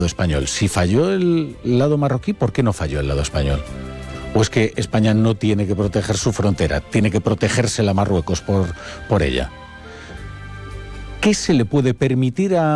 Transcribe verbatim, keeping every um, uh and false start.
español. Si falló el lado marroquí, ¿por qué no falló el lado español? ¿O es que España no tiene que proteger su frontera, tiene que protegérsela Marruecos por, por ella? ¿Qué se le puede permitir a